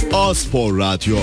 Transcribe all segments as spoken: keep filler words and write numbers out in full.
A-Spor Radyo.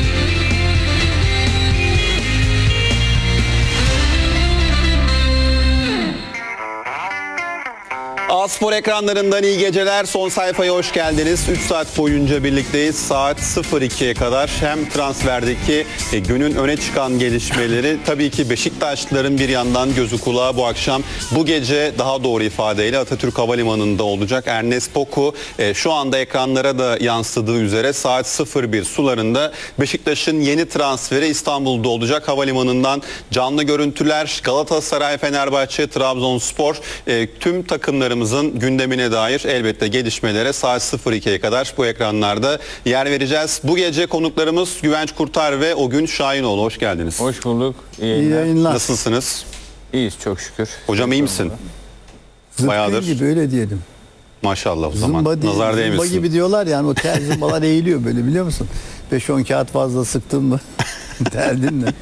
A-Spor ekranlarından iyi geceler. Son sayfaya hoş geldiniz. üç saat boyunca birlikteyiz. Saat sıfır ikiye kadar hem transferdeki e, günün öne çıkan gelişmeleri, tabii ki Beşiktaşlıların bir yandan gözü kulağı bu akşam, bu gece daha doğru ifadeyle Atatürk Havalimanı'nda olacak. Ernest Poku e, şu anda ekranlara da yansıdığı üzere saat sıfır bir sularında Beşiktaş'ın yeni transferi İstanbul'da olacak. Havalimanından canlı görüntüler, Galatasaray, Fenerbahçe, Trabzonspor, e, tüm takımlarımız gündemine dair elbette gelişmelere saat sıfır ikiye kadar bu ekranlarda yer vereceğiz. Bu gece konuklarımız Güvenç Kurtar ve Ogün Şahinoğlu. Hoş geldiniz. Hoş bulduk. İyi İyi yayınlar. yayınlar. Nasılsınız? İyiyiz çok şükür. Hocam iyi misin? Zıpkın Bayağıdır. gibi öyle diyelim. Maşallah o zaman. Zımba, değil, Nazar zımba değmesin. gibi diyorlar yani, o tel zımbalar eğiliyor böyle, biliyor musun? beş on kağıt fazla sıktın mı derdin ne?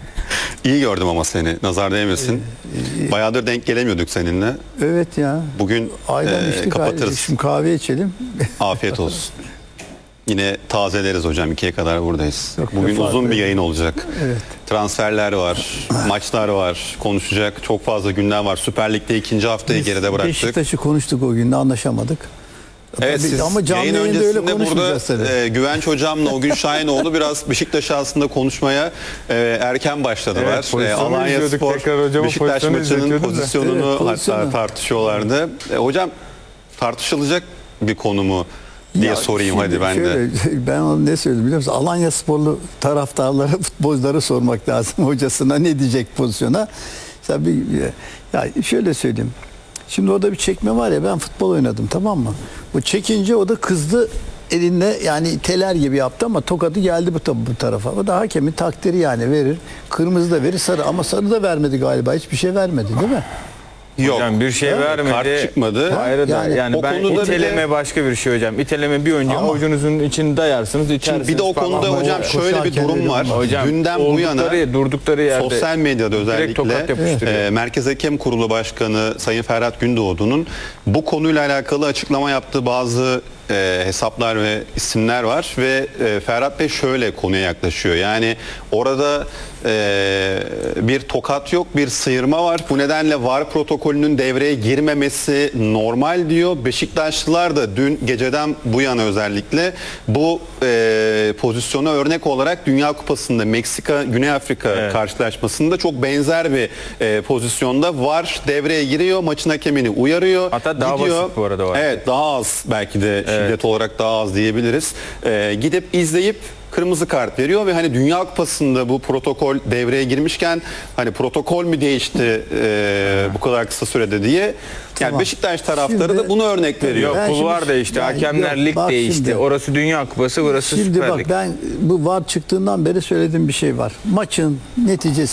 İyi gördüm ama seni. Nazar değmesin. Bayağıdır denk gelemiyorduk seninle. Evet ya. Bugün Aydan e, içtik. kapatırız. Şimdi kahve içelim. Afiyet olsun. Yine tazeleriz hocam. ikiye kadar buradayız. Çok Bugün farklı. uzun bir yayın olacak. Evet. Transferler var, maçlar var, konuşacak çok fazla gündem var. Süper Lig'de ikinci haftayı Biz geride bıraktık. Beşiktaş'ı konuştuk o gün de, anlaşamadık. Evet, Tabii, siz ama canlı yayın yayında öyle öncesinde konuşmayacağız burada tabii. e, Güvenç Hocam'la Ogün Şahinoğlu biraz Beşiktaş aslında konuşmaya e, erken başladılar. Evet, pozisyonu Alanya izliyorduk, Spor tekrar hocamın Beşiktaş pozisyonu maçının izletiyordum da. pozisyonunu Evet, hatta pozisyonu. tartışıyorlardı. E, hocam tartışılacak bir konu mu diye Ya sorayım şimdi hadi ben şöyle, de. Ben onu ne söyledim biliyor musun? Alanya Sporlu taraftarlara, futbolculara sormak lazım, hocasına ne diyecek pozisyona. Mesela bir, ya şöyle söyleyeyim. Şimdi orada bir çekme var ya, ben futbol oynadım, tamam mı? Bu çekince o da kızdı, elinde yani teler gibi yaptı ama tokadı geldi bu, bu tarafa. O da hakemin takdiri, yani verir. Kırmızı da verir, sarı, ama sarı da vermedi galiba. Hiçbir şey vermedi değil mi? Yok. Hocam bir şey vermedi. Kart çıkmadı. Ayrı da Yani yani, o ben konuda iteleme bile- başka bir şey hocam. İteleme bir önce Ama- avucunuzun içini dayarsınız, itersiniz. Bir de o falan. konuda Ama hocam o- şöyle bir koşarken durum öyle var. olmaz. hocam, Dünden bu yana oldukları, durdukları yerde sosyal medyada direkt özellikle tokat yapıştırıyor. e, Merkez Hakem Kurulu Başkanı Sayın Ferhat Gündoğdu'nun bu konuyla alakalı açıklama yaptığı bazı e, hesaplar ve isimler var ve e, Ferhat Bey şöyle konuya yaklaşıyor. Yani orada e, bir tokat yok, bir sıyırma var. Bu nedenle V A R protokolünün devreye girmemesi normal diyor. Beşiktaşlılar da dün geceden bu yana özellikle bu e, pozisyona örnek olarak Dünya Kupası'nda Meksika Güney Afrika Evet. karşılaşmasında çok benzer bir e, pozisyonda V A R devreye giriyor, maçın hakemini uyarıyor. Hatta daha basit bu arada var. Evet, daha az, belki de şiddet olarak daha az diyebiliriz. E, gidip izleyip kırmızı kart veriyor ve hani Dünya Kupası'nda bu protokol devreye girmişken hani protokol mü değişti e, bu kadar kısa sürede diye. Yani Tamam. Beşiktaş taraftarı Şimdi- da bunu örnek veriyor. Yok, Ben kulvar şimdi- değişti, ben- hakemler yok, lig bak değişti. şimdi. Orası Dünya Kupası, burası Şimdi Süper bak, Lig. ben bu V A R çıktığından beri söylediğim bir şey var. Maçın neticesi